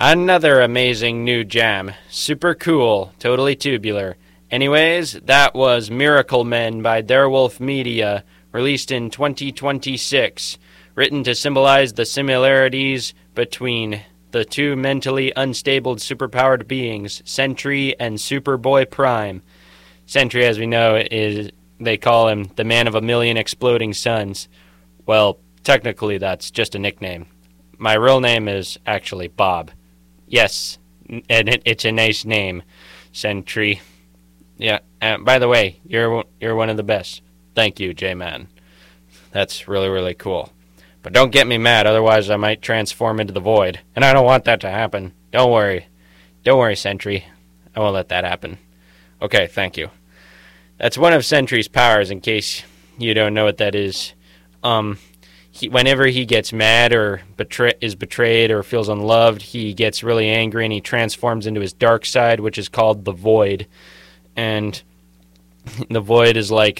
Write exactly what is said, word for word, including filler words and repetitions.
Another amazing new jam. Super cool. Totally tubular. Anyways, that was Miracle Men by Darewolf Media, released in twenty twenty-six. Written to symbolize the similarities between the two mentally unstable superpowered beings, Sentry and Superboy Prime. Sentry, as we know, is they call him the man of a million exploding suns. Well, technically that's just a nickname. My real name is actually Bob. Yes, and it, it's a nice name, Sentry. Yeah, and by the way, you're you're one of the best. Thank you, J-Man. That's really, really cool. But don't get me mad, otherwise I might transform into the Void. And I don't want that to happen. Don't worry. Don't worry, Sentry. I won't let that happen. Okay, thank you. That's one of Sentry's powers, in case you don't know what that is. Um, he, whenever he gets mad or betray, is betrayed or feels unloved, he gets really angry and he transforms into his dark side, which is called the Void. And the Void is like